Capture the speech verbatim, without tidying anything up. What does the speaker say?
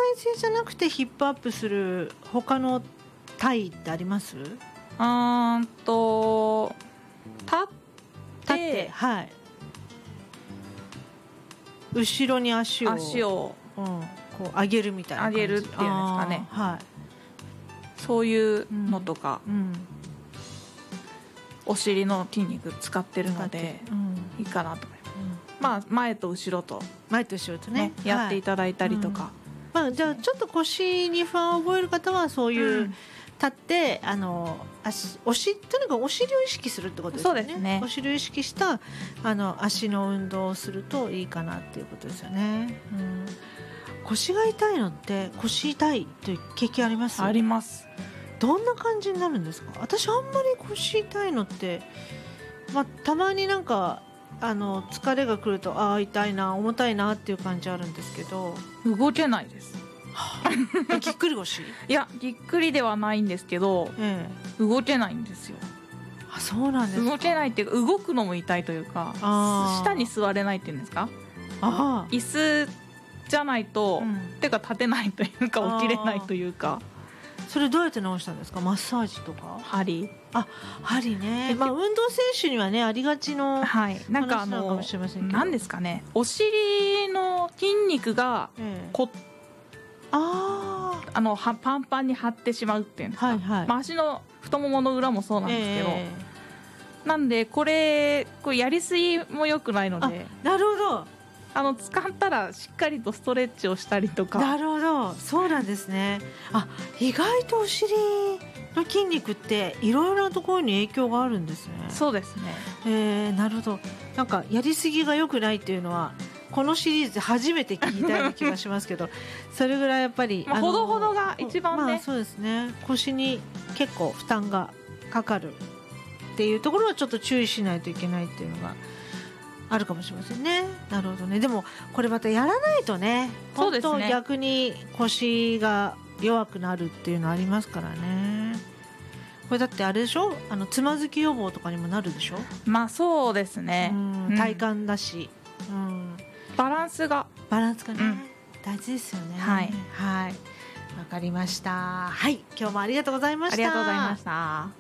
性じゃなくてヒップアップする他の体ってあります？ うーんと立って立ってはい後ろに足を足を、 うん、こう上げるみたいな感じ上げるっていうんですかね、 はい、 そういうのとか、 うん、 お尻の筋肉使ってるので、 うん、 いいかなと思います、 うん、 まあ前と後ろと前と後ろとね、 ねやっていただいたりとか、 はい、うん、まあ、じゃあちょっと腰に不安を覚える方はそういう、うん、立ってあの足おしとにかくお尻を意識するってことですよね。 そうですね、 お尻を意識したあの足の運動をするといいかなっていうことですよね、うん、腰が痛いのって腰痛いという経験あります？ あります。 どんな感じになるんですか？私あんまり腰痛いのって、まあ、たまになんかあの疲れが来るとああ痛いな重たいなっていう感じあるんですけど動けないですぎっくり腰？ いやぎっくりではないんですけど、ええ、動けないんですよ。 あ、そうなんですか。 動けないっていうか動くのも痛いというか下に座れないっていうんですか、あ椅子じゃないと、うん、手が立てないというか起きれないというか。 それどうやって治したんですか？マッサージとか？ 針。 あ、針ね、まあ、運動選手にはねありがちのはいなんかあのかもしれませんけど、 なんですかねお尻の筋肉がこ、ええ、ああのはパンパンに張ってしまうっていうんですか、はいはい、まあ、足の太ももの裏もそうなんですけど、えー、なんでこれ、これやりすぎも良くないので。 なるほど、 あの使ったらしっかりとストレッチをしたりとか。 なるほど、そうなんですね。あ、意外とお尻の筋肉っていろいろなところに影響があるんですね。 そうですね、 えー、なるほど。なんかやりすぎが良くないっていうのはこのシリーズで初めて聞いたような気がしますけどそれぐらいやっぱり、 まあ、ほどほどが一番ね、 まあ、そうですね、腰に結構負担がかかるっていうところはちょっと注意しないといけないっていうのがあるかもしれませんね。なるほどね。でもこれまたやらないとね、 そうですね、 本当逆に腰が弱くなるっていうのありますからね。これだってあれでしょ、あのつまずき予防とかにもなるでしょ。 まあそうですね、 うん、体幹だし、うん、 バランスがバランスがね、うん、大事ですよね。 はいはい、わかりました。はい、今日もありがとうございました。 ありがとうございました。